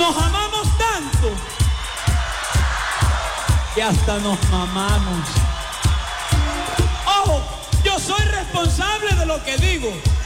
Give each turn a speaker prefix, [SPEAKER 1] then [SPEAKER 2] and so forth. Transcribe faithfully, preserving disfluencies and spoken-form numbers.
[SPEAKER 1] Nos amamos tanto que hasta nos mamamos. Ojo, yo soy responsable de lo que digo.